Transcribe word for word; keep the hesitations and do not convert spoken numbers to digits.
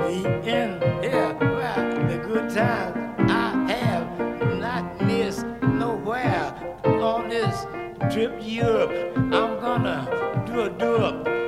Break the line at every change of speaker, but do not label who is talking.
in here where the good times I have not missed nowhere on this trip to Europe. I'm gonna do a do-up